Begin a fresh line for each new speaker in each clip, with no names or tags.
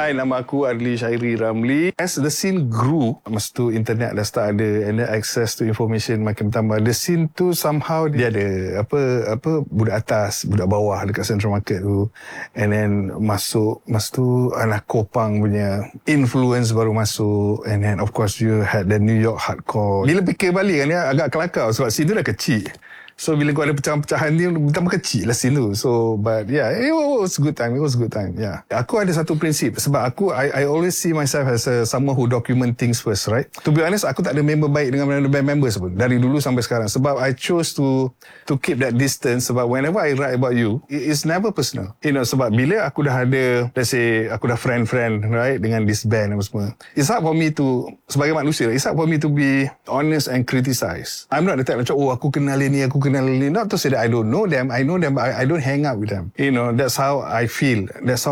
Hai, nama aku Adli Syairi Ramli. As the scene grew, masa tu internet dah start ada, and then access to information makin bertambah. The scene tu somehow dia ada apa budak atas, budak bawah dekat Central Market tu. And then masuk, masa tu anak Kopang punya influence baru masuk. And then of course you had the New York hardcore. Bila fikir balik kan, dia agak kelakar sebab scene tu dah kecil. So bila kau ada pecahan-pecahan ni, tambah kecil lah scene tu. So but yeah, it was a good time. Yeah. Aku ada satu prinsip sebab I always see myself as someone who document things first, right? To be honest, aku tak ada member baik dengan band members pun dari dulu sampai sekarang sebab I chose to keep that distance sebab whenever I write about you, it's never personal. You know, sebab bila aku dah ada, let's say aku dah friend right dengan this band apa semua. It's hard for me to, sebagai manusia, it's hard for me to be honest and criticize. I'm not the type macam aku kenal ni, not to say that I don't know them. I know them, but I don't hang out with them. You know, that's how I feel. That's how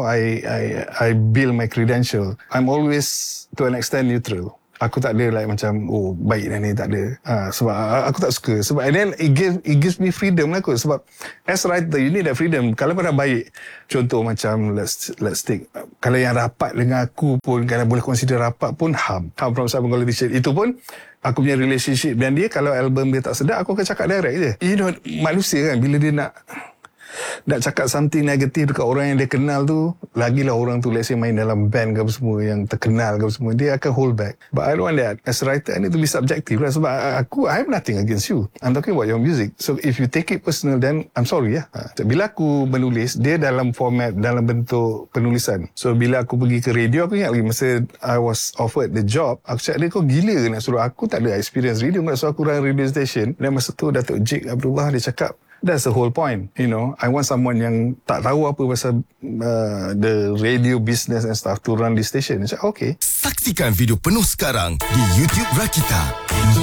I build my credential. I'm always to an extent neutral. Aku tak ada like macam baik dah ni, tak ada. Sebab aku tak suka. Sebab and then it gives me freedom lah kot. Sebab as writer you need that freedom. Kalau kau dah baik, contoh macam let's take, kalau yang rapat dengan aku pun, kalau boleh consider rapat pun Ham from Sabang Quality Shade, itu pun aku punya relationship dan dia, kalau album dia tak sedap, aku akan cakap direct je. You know, manusia kan, bila dia nak cakap something negatif dekat orang yang dia kenal tu, lagilah orang tu let's say main dalam band ke apa semua yang terkenal ke apa semua, dia akan hold back. But I don't want that. As a writer, I need to be subjective lah. Sebab I have nothing against you. I'm talking about your music. So if you take it personal, then I'm sorry ya. Bila aku menulis, dia dalam format, dalam bentuk penulisan. So bila aku pergi ke radio, aku ingat lagi masa I was offered the job, aku cakap dia, kau gila ke nak suruh aku, tak ada experience radio, nak suruh aku run radio station. Dan masa tu Datuk Jake Abdullah dia cakap, that's the whole point, you know. I want someone yang tak tahu apa pasal the radio business and stuff to run the station. Saya cakap, okay.
Saksikan video penuh sekarang di YouTube Rakita.